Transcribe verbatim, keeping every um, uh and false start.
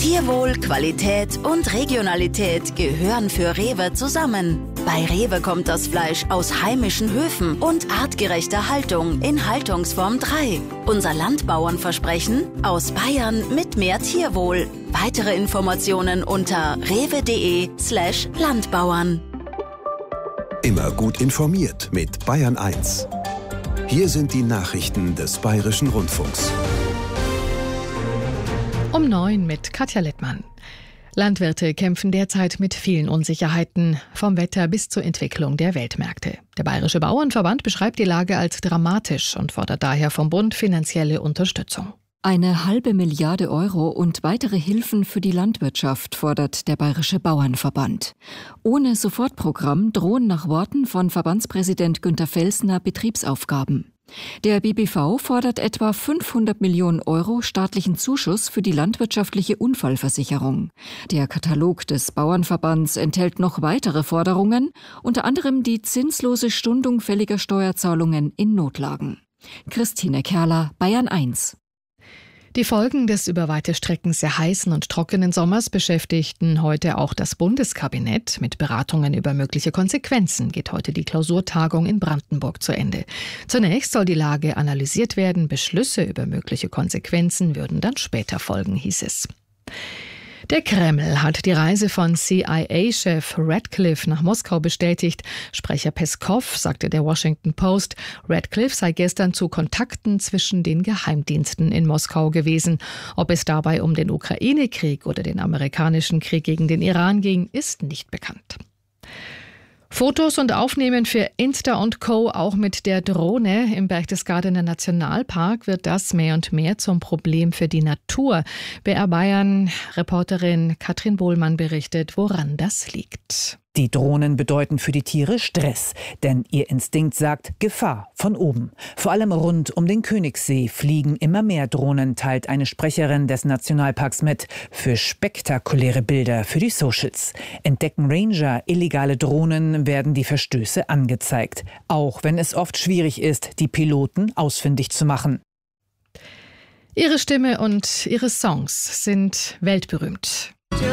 Tierwohl, Qualität und Regionalität gehören für Rewe zusammen. Bei Rewe kommt das Fleisch aus heimischen Höfen und artgerechter Haltung in Haltungsform drei. Unser Landbauernversprechen: aus Bayern mit mehr Tierwohl. Weitere Informationen unter rewe.de slash Landbauern. Immer gut informiert mit Bayern eins. Hier sind die Nachrichten des Bayerischen Rundfunks. Um neun mit Katja Littmann. Landwirte kämpfen derzeit mit vielen Unsicherheiten, vom Wetter bis zur Entwicklung der Weltmärkte. Der Bayerische Bauernverband beschreibt die Lage als dramatisch und fordert daher vom Bund finanzielle Unterstützung. Eine halbe Milliarde Euro und weitere Hilfen für die Landwirtschaft fordert der Bayerische Bauernverband. Ohne Sofortprogramm drohen nach Worten von Verbandspräsident Günter Felsner Betriebsaufgaben. Der B B V fordert etwa fünfhundert Millionen Euro staatlichen Zuschuss für die landwirtschaftliche Unfallversicherung. Der Katalog des Bauernverbands enthält noch weitere Forderungen, unter anderem die zinslose Stundung fälliger Steuerzahlungen in Notlagen. Christine Kerler, Bayern eins. Die Folgen des über weite Strecken sehr heißen und trockenen Sommers beschäftigten heute auch das Bundeskabinett. Mit Beratungen über mögliche Konsequenzen geht heute die Klausurtagung in Brandenburg zu Ende. Zunächst soll die Lage analysiert werden. Beschlüsse über mögliche Konsequenzen würden dann später folgen, hieß es. Der Kreml hat die Reise von C I A-Chef Radcliffe nach Moskau bestätigt. Sprecher Peskow sagte der Washington Post, Radcliffe sei gestern zu Kontakten zwischen den Geheimdiensten in Moskau gewesen. Ob es dabei um den Ukraine-Krieg oder den amerikanischen Krieg gegen den Iran ging, ist nicht bekannt. Fotos und Aufnehmen für Insta und Co. auch mit der Drohne. Im Berchtesgadener Nationalpark wird das mehr und mehr zum Problem für die Natur. B R Bayern-Reporterin Katrin Bohlmann berichtet, woran das liegt. Die Drohnen bedeuten für die Tiere Stress, denn ihr Instinkt sagt Gefahr von oben. Vor allem rund um den Königssee fliegen immer mehr Drohnen, teilt eine Sprecherin des Nationalparks mit. Für spektakuläre Bilder für die Socials. Entdecken Ranger illegale Drohnen, werden die Verstöße angezeigt. Auch wenn es oft schwierig ist, die Piloten ausfindig zu machen. Ihre Stimme und ihre Songs sind weltberühmt.